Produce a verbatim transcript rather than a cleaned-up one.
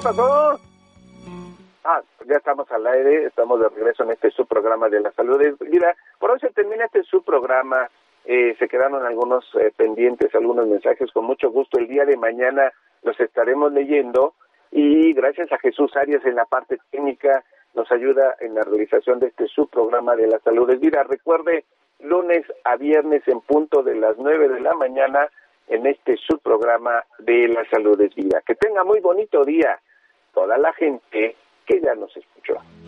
pasó? Ah, ya estamos al aire, estamos de regreso en este subprograma de la salud. Mira, por hoy se termina este subprograma, eh, se quedaron algunos eh, pendientes, algunos mensajes, con mucho gusto el día de mañana los estaremos leyendo, y gracias a Jesús Arias en la parte técnica, nos ayuda en la realización de este subprograma de la salud. Mira, recuerde, lunes a viernes en punto de las nueve de la mañana, en este subprograma de la salud es vida. Que tenga muy bonito día toda la gente que ya nos escuchó.